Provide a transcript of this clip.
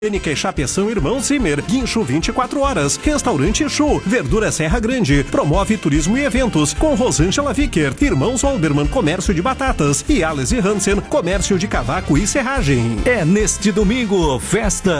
Clínica e Chapeção Irmão Zimmer, Guincho 24 horas, Restaurante Chu, Verdura Serra Grande, promove turismo e eventos, com Rosângela Vicker, Irmãos Olderman, Comércio de Batatas, e Alice Hansen, Comércio de Cavaco e Serragem. É neste domingo, festa